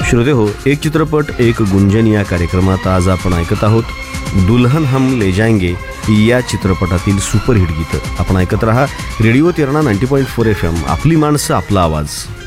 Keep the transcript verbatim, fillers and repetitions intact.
श्रोते हो, एक चित्रपट एक गुंजन या कार्यक्रमात आज आपण ऐकत आहोत दुल्हन हम ले जाएंगे या चित्रपटातील सुपरहिट गीतं. आपण ऐकत रहा radio तिरणा ninety point four F M. आपली माणसं, आपला आवाज.